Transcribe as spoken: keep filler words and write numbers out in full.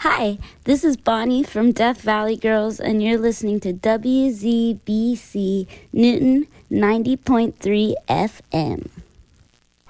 Hi, this is Bonnie from Death Valley Girls, and you're listening to W Z B C Newton ninety point three F M.